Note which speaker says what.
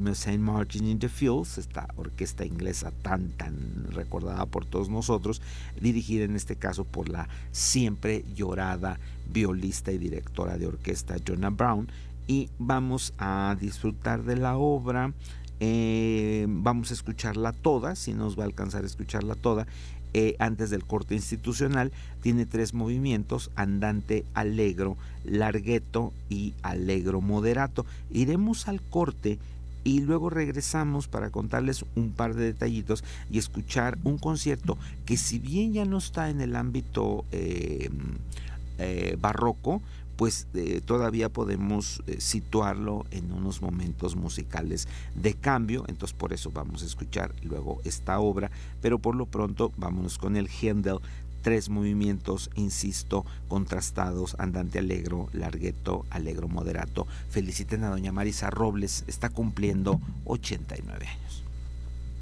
Speaker 1: St. Martin in the Fields, esta orquesta inglesa tan recordada por todos nosotros, dirigida en este caso por la siempre llorada violista y directora de orquesta Jonah Brown. Y vamos a disfrutar de la obra. Vamos a escucharla toda, si nos va a alcanzar a escucharla toda, antes del corte institucional. Tiene 3 movimientos: andante, allegro, larghetto y allegro moderato. Iremos al corte y luego regresamos para contarles un par de detallitos y escuchar un concierto que, si bien ya no está en el ámbito barroco, pues todavía podemos situarlo en unos momentos musicales de cambio. Entonces por eso vamos a escuchar luego esta obra, pero por lo pronto vámonos con el Händel, 3 movimientos, insisto, contrastados: andante allegro, larghetto, allegro moderato. Feliciten a doña Marisa Robles, está cumpliendo 89 años.